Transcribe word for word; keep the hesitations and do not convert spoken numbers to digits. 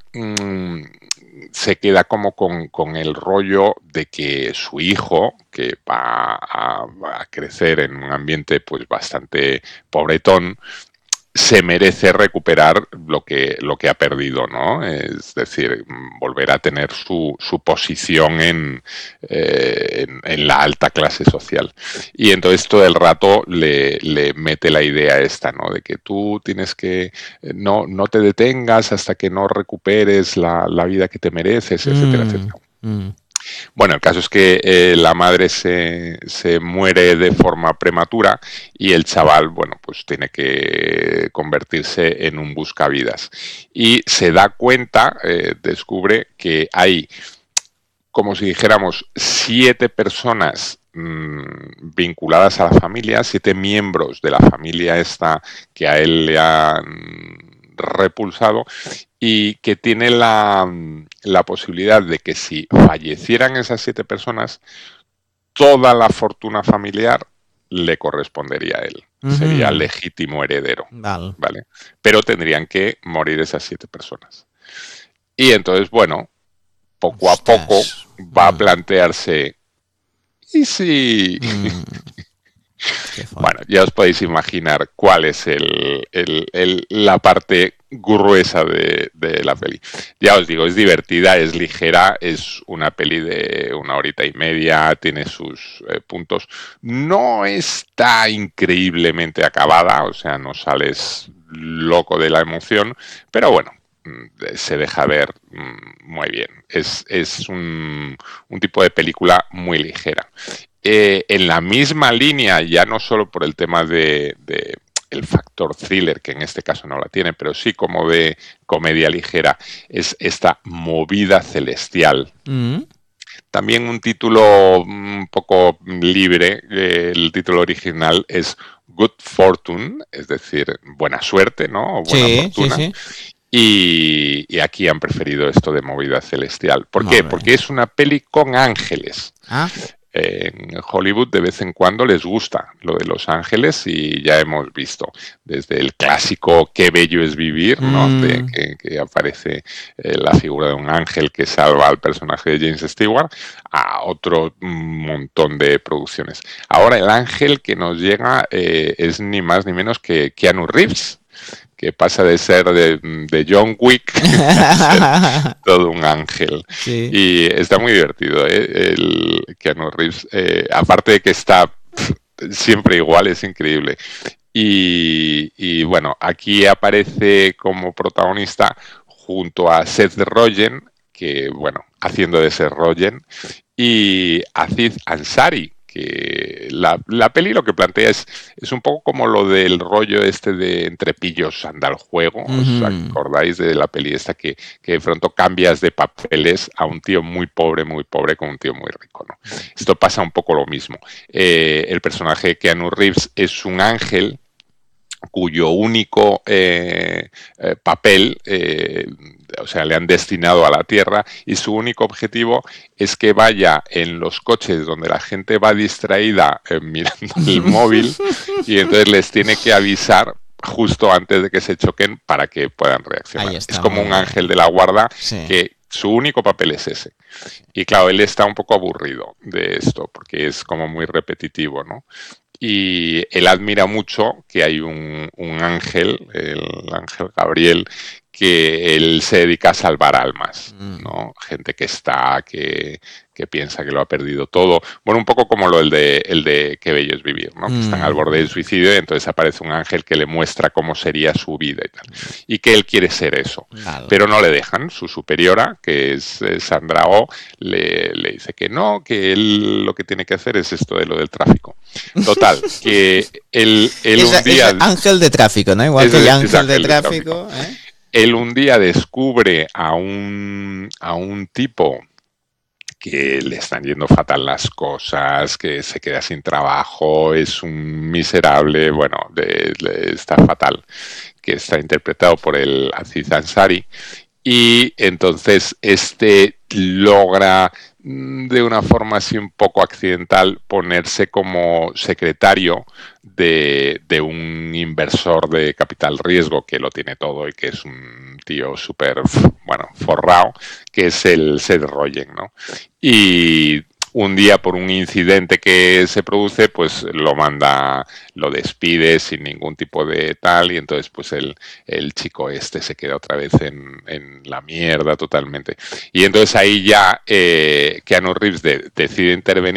mmm, se queda como con, con el rollo de que su hijo, que va a, va a crecer en un ambiente pues bastante pobretón, se merece recuperar lo que, lo que ha perdido, ¿no? Es decir, volver a tener su, su posición en, eh, en, en la alta clase social. Y entonces todo el rato le, le mete la idea esta, ¿no? De que tú tienes que, no, no te detengas hasta que no recuperes la, la vida que te mereces, etcétera, Mm, etcétera. mm. Bueno, el caso es que eh, la madre se, se muere de forma prematura y el chaval, bueno, pues tiene que convertirse en un buscavidas. Y se da cuenta, eh, descubre que hay, como si dijéramos, siete personas mmm, vinculadas a la familia, siete miembros de la familia esta que a él le han repulsado y que tiene la, la posibilidad de que si fallecieran esas siete personas, toda la fortuna familiar le correspondería a él. Sería Ujú. legítimo heredero, Val. ¿vale? Pero tendrían que morir esas siete personas. Y entonces, bueno, poco a Ostras. poco va a Mm, plantearse, ¿y si? mm, qué Bueno, fort. ya os podéis imaginar cuál es el, el, el, la parte gruesa de, de, la peli. Ya os digo, es divertida, es ligera, es una peli de una horita y media, tiene sus eh, puntos. No está increíblemente acabada, o sea, no sales loco de la emoción, pero bueno, se deja ver muy bien. Es, es un, un tipo de película muy ligera. Eh, en la misma línea, ya no solo por el tema de, de el factor thriller, que en este caso no la tiene, pero sí como de comedia ligera, es esta Movida Celestial. Mm. También un título un poco libre, eh, el título original es Good Fortune, es decir, buena suerte, ¿no? O buena Sí, sí, fortuna. sí. Y, y aquí han preferido esto de Movida Celestial. ¿Por qué? Molt bé. Porque es una peli con ángeles. Ah, En Hollywood de vez en cuando les gusta lo de Los Ángeles y ya hemos visto desde el clásico Qué bello es vivir, ¿no? De mm, que, que aparece eh, la figura de un ángel que salva al personaje de James Stewart a otro montón de producciones. Ahora el ángel que nos llega eh, es ni más ni menos que Keanu Reeves, que pasa de ser de, de John Wick a ser todo un ángel. sí. Y está muy divertido, ¿eh? El Keanu Reeves, eh, aparte de que está pff, siempre igual, es increíble. Y, y, bueno, aquí aparece como protagonista junto a Seth Rogen, que bueno, haciendo de Seth Rogen, y Aziz Ansari, que la, la peli lo que plantea es, es un poco como lo del rollo este de entre pillos anda el juego. ¿Os Mhm. acordáis de la peli esta que, que de pronto cambias de papeles a un tío muy pobre, muy pobre con un tío muy rico, ¿no? Esto pasa un poco lo mismo. Eh, el personaje de Keanu Reeves es un ángel cuyo único eh, eh, papel, eh, o sea, le han destinado a la Tierra y su único objetivo es que vaya en los coches donde la gente va distraída eh, mirando el móvil y entonces les tiene que avisar justo antes de que se choquen para que puedan Ahí reaccionar. Es está, como muy un bien. ángel de la guarda Sí. que su único papel es ese. Y claro, él está un poco aburrido de esto porque es como muy repetitivo, ¿no? Y él admira mucho que hay un, un ángel, el ángel Gabriel, que él se dedica a salvar almas, Mm. ¿no? Gente que está, que, que piensa que lo ha perdido todo. Bueno, un poco como lo el de, el de Qué bello es vivir, ¿no? Que están al Mm. borde del suicidio y entonces aparece un ángel que le muestra cómo sería su vida y tal. Y que él quiere ser eso. Val. Pero no le dejan. Su superiora, que es Sandra Oh, le, le dice que no, que él lo que tiene que hacer es esto de lo del tráfico. Total, que él, él Es, un es día... ángel de tráfico, ¿no? Igual Es, que hay es ángel de ángel de tráfico. tráfico, ¿eh? Él un día descubre a un, a un tipo que le están yendo fatal las cosas, que se queda sin trabajo, es un miserable, bueno, de, de, está fatal, que está interpretado por el Aziz Ansari, y entonces este logra de una forma así un poco accidental ponerse como secretario de, de un inversor de capital riesgo que lo tiene todo y que es un tío súper, bueno, forrado, que es el Seth Rogen, ¿no? Y un día por un incidente que se produce, pues lo manda, lo despide sin ningún tipo de tal y entonces pues el, el chico este se queda otra vez en, en la mierda totalmente. Y entonces ahí ya eh, Keanu Reeves de, decide intervenir